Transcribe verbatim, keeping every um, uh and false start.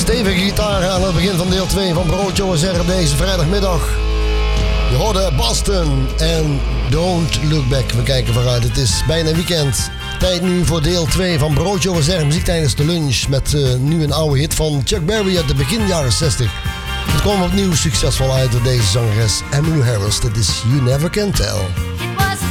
Stevige gitaar aan het begin van deel twee van Broodje O S R op deze vrijdagmiddag. Je hoorde Boston en Don't Look Back. We kijken vooruit, het is bijna weekend. Tijd nu voor deel twee van Broodje O S R, muziek tijdens de lunch. Met uh, nu een oude hit van Chuck Berry uit de begin jaren zestig. Het kwam opnieuw succesvol uit door deze zangeres Emmylou Harris. Dat is You Never Can Tell.